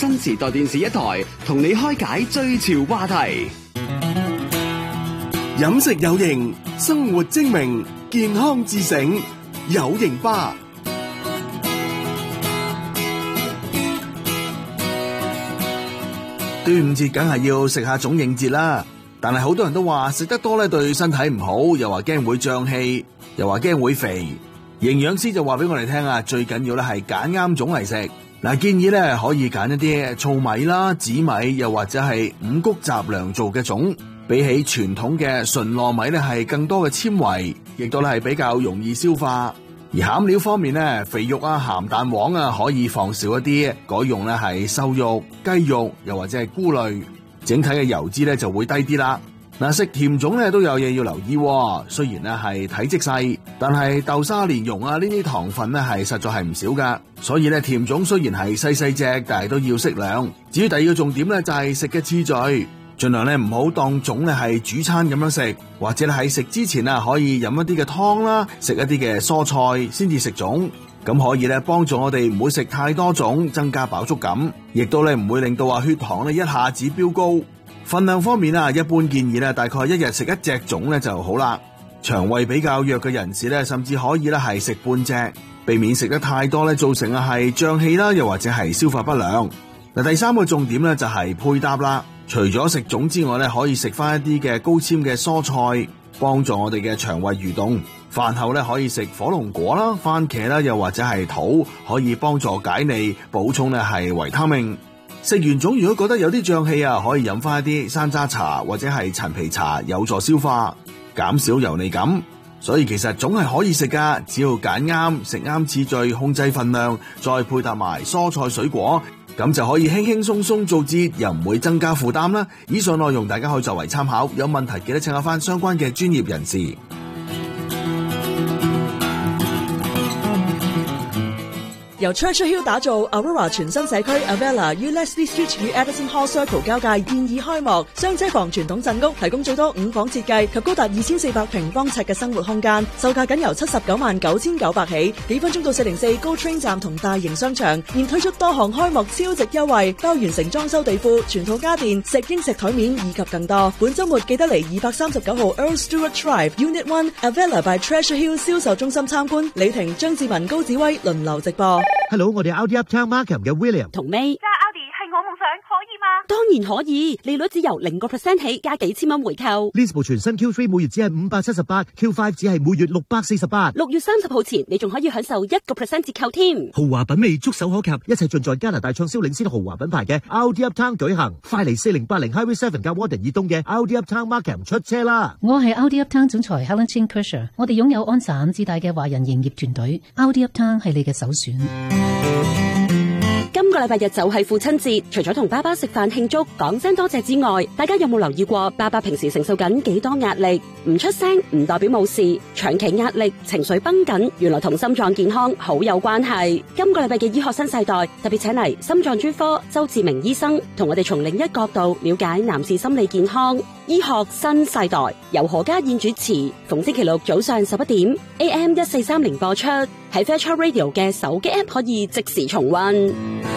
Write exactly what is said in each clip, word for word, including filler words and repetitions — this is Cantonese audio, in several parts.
新時代電視一台，同你開解最潮話題。 飲食有型，生活精明，健康自醒，有型吧。端午節梗係要食下粽應節啦，但係好多人都話食得多咧對身體唔好，又話驚會脹氣，又話驚會肥。營養師就話俾我哋聽啊，最緊要咧係揀啱粽嚟食。嗱，建議咧可以揀一啲糙米啦、紫米，又或者係五穀雜糧做嘅粽，比起傳統嘅純糯米咧係更多嘅纖維，亦都咧係比較容易消化。而餡料方面咧，肥肉啊、鹹蛋黃啊可以放少一啲，改用咧係瘦肉、雞肉，又或者係菇類，整體嘅油脂咧就會低啲啦。嗱，食甜粽咧都有嘢要留意，雖然咧係體積細，但係豆沙蓮蓉啊呢啲糖分咧係實在係唔少噶，所以咧甜粽雖然係細細隻，但係都要適量。至於第二個重點咧就係食嘅次序，盡量咧唔好當粽咧係主餐咁樣食，或者咧喺食之前啊可以飲一啲嘅湯啦，食一啲嘅蔬菜先至食粽，咁可以咧幫助我哋唔會食太多粽，增加飽足感，亦都咧唔會令到話血糖咧一下子飆高。份量方面啊，一般建議咧大概一日食一隻粽咧就好啦。腸胃比較弱嘅人士咧，甚至可以咧係食半隻，避免食得太多咧，造成啊係脹氣啦，又或者係消化不良。嗱，第三個重點咧就係配搭啦。除咗食粽之外咧，可以食翻一啲嘅高纖嘅蔬菜，幫助我哋嘅腸胃蠕動。飯後咧可以食火龍果啦、番茄啦，又或者係桃，可以幫助解膩，補充咧係維他命。食完粽如果覺得有啲脹氣啊，可以飲翻一啲山楂茶或者係陳皮茶，有助消化，減少油膩感。所以其實粽係可以食噶，只要揀啱，食啱次序，控制份量，再配搭埋蔬菜水果，咁就可以輕輕鬆鬆做節，又唔會增加負擔啦。以上內容大家可以作為參考，有問題記得請教翻相關嘅專業人士。 由 Treasure Hill 打造 Aurora 全新社區 Avella 於 Leslie Street 與 Edison Hall Circle 交界現已開幕，雙車房傳統鎮屋提供最多五房設計及高達二千四百平方尺嘅生活空間，售價僅由七十九萬九千九百起，幾分鐘到四零四 GO Train 站同大型商場，現推出多項開幕超值優惠，包完成裝修地庫、全套家電、石英石台面以及更多。本週末記得嚟二百三十九號 Earl Stewart Drive Unit One Avella by Treasure Hill 銷售中心參觀，李婷、張志文、高子威輪流直播。 Hello， 我哋 Audi Uptown Markham 嘅 William 同 May。 揸 Audi 係我夢想，可以嗎？ 當然可以，利率只由零個 percent 起，加幾千蚊回購。 呢部全新 Q 三每月只係五百七十八 ，Q 五只係每月六百四十八。 六月三十號前，你仲可以享受一個 percent 折扣添。 豪華品味觸手可及，一切盡在加拿大暢銷領先豪華品牌嘅 Audi Uptown 舉行。快嚟四零八零 Highway Seven 加 Warden 以東嘅 Audi Uptown Markham 出車啦！ 我係 Audi Uptown 總裁 Helen Chin Kersher， 我哋擁有安省至大嘅華人營業團隊 ，Audi Uptown 係你嘅首選。 今個禮拜日就係父親節，除咗同爸爸食飯慶祝、講聲多謝之外，大家有冇留意過爸爸平時承受緊幾多壓力？唔出聲唔代表冇事，長期壓力、情緒繃緊，原來同心臟健康好有關係。今個禮拜嘅醫學新世代特別請嚟心臟專科周志明醫生，同我哋從另一角度了解男士心理健康。醫學新世代由何家燕主持，逢星期六早上十一點 A M 一四三零播出，喺 Fairchild Radio 嘅手機 App 可以即時重溫。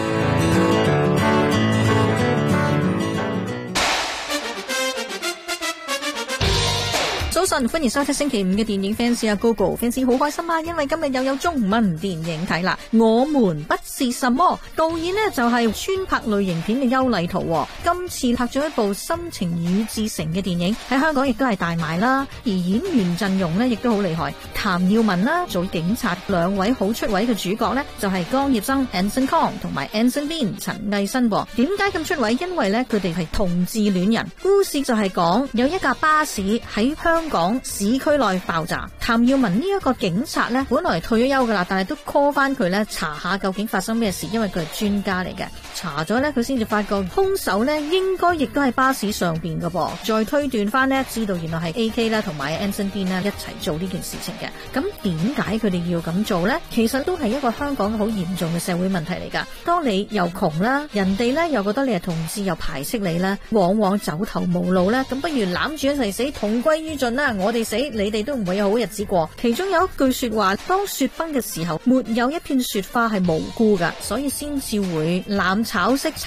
早晨，歡迎收睇星期五嘅電影 fans 啊 Gogo fans 好開心啊，因為今日又有中文電影睇啦。我們不是什麼，導演呢就係專拍類型片嘅邱禮濤，今次拍咗一部心情與至誠嘅電影，喺香港亦都係大賣啦。而演員陣容呢亦都好厲害，譚耀文啦做警察，兩位好出位嘅主角呢就係江業生 Anson Kong 同埋 Anson Bean 陳藝新。點解咁出位？因為呢佢哋係同志戀人。故事就係講有一架巴士喺香港港市區內爆炸，譚耀文呢一個警察呢，本來退咗休噶啦，但係都 call 翻佢呢查下究竟發生咩事，因為佢係專家嚟嘅。查咗呢，佢先至發覺兇手呢應該亦都喺巴士上邊噶噃，再推斷翻呢，知道原來係 A K 啦同埋 Anson Bean 啦一齊做呢件事情嘅。咁點解佢哋要咁做呢？其實都係一個香港好嚴重嘅社會問題嚟噶。當你又窮啦，人哋呢又覺得你係同志，又排斥你啦，往往走投無路呢，咁不如攬住一齊死，同歸於盡啦！我哋死，你哋都唔會有好日子過。其中有一句說話，當雪崩嘅時候，沒有一片雪花係無辜噶，所以先至會攬炒式